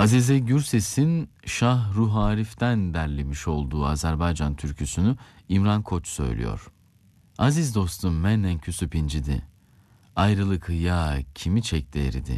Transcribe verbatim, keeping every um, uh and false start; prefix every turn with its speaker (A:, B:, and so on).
A: Azize Gürses'in Şah Ruh Arif'ten derlemiş olduğu Azerbaycan türküsünü İmran Koç söylüyor. Aziz dostum menden küsüp incidi, ayrılık ya kimi çekti eridi.